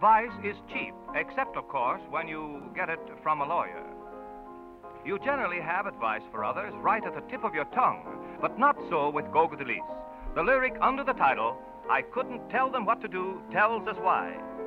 Advice is cheap, except, of course, when you get it from a lawyer. You generally have advice for others right at the tip of your tongue, but not so with Gauguin de Lys. The lyric under the title, I Couldn't Tell Them What to Do, tells us why.